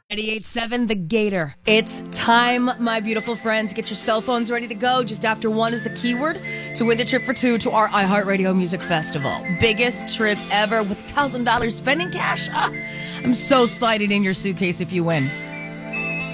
98.7 The Gator. It's time, my beautiful friends. Get your cell phones ready to go. Just after 1 is the keyword to win the trip for 2 to our iHeartRadio Music Festival. Biggest trip ever with $1,000 spending cash. I'm so sliding in your suitcase if you win.